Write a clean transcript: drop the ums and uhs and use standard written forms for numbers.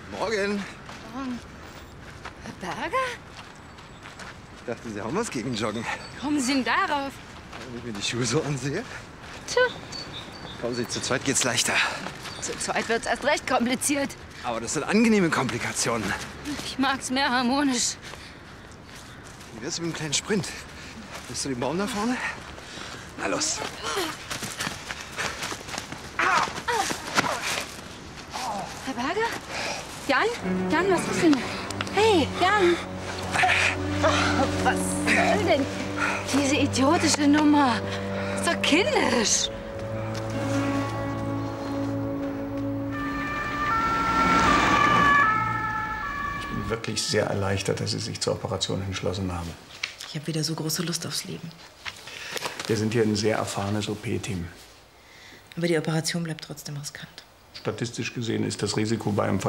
Morgen. Morgen. Herr Berger? Ich dachte, Sie haben was gegen Joggen. Kommen Sie denn darauf? Wenn ich mir die Schuhe so ansehe. Tja, Kommen Sie, zu zweit geht's leichter. zu zweit wird's erst recht kompliziert. Aber das sind angenehme Komplikationen. Ich mag's mehr harmonisch. Wie wär's mit einem kleinen Sprint? Bist du den Baum da vorne? Na los. Herr Berger? Jan? Jan, was ist denn? Hey, Jan! Was soll denn diese idiotische Nummer? Ist doch kindisch. Ich bin wirklich sehr erleichtert, dass Sie sich zur Operation entschlossen haben. Ich habe wieder so große Lust aufs Leben. Wir sind hier ein sehr erfahrenes OP-Team. Aber die Operation bleibt trotzdem riskant. Statistisch gesehen ist das Risiko bei einem